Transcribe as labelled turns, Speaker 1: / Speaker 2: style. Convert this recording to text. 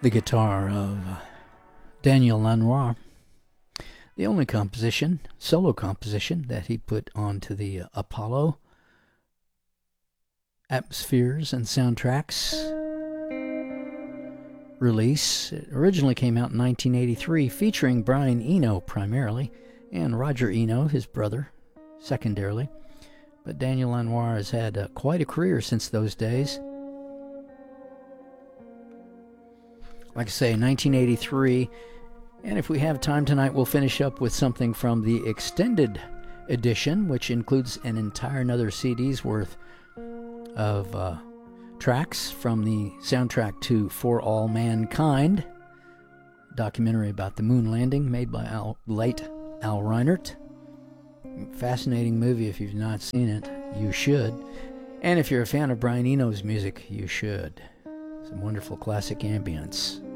Speaker 1: The guitar of Daniel Lanois, the only solo composition that he put onto the Apollo Atmospheres and Soundtracks release. It originally came out in 1983, featuring Brian Eno primarily, and Roger Eno, his brother, secondarily. But Daniel Lanois has had quite a career since those days. Like I say, 1983. And if we have time tonight, we'll finish up with something from the extended edition, which includes an entire another CD's worth of tracks from the soundtrack to For All Mankind, documentary about the moon landing made by late Al Reinert. Fascinating movie. If you've not seen it, you should. And if you're a fan of Brian Eno's music, you should. Some wonderful classic ambience.